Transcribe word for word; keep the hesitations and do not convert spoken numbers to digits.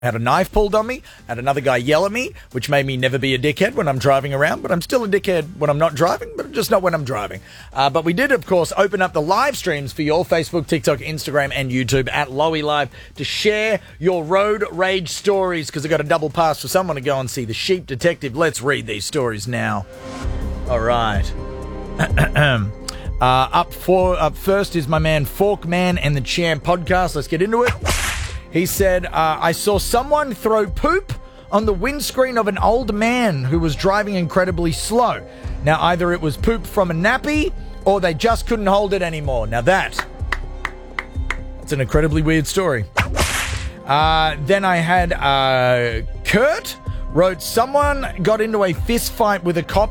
had a knife pulled on me, had another guy yell at me, which made me never be a dickhead when I'm driving around, but I'm still a dickhead when I'm not driving, but just not when I'm driving. Uh, but we did, of course, open up the live streams for your Facebook, TikTok, Instagram, and YouTube at Lowy Live to share your road rage stories, because I got a double pass for someone to go and see The Sheep Detective. Let's read these stories now. All right. uh, up for up first is my man Forkman and the Champ podcast. Let's get into it. He said, uh, I saw someone throw poop on the windscreen of an old man who was driving incredibly slow. Now, either it was poop from a nappy or they just couldn't hold it anymore. Now, that, that's an incredibly weird story. Uh, then I had uh, Kurt wrote, someone got into a fist fight with a cop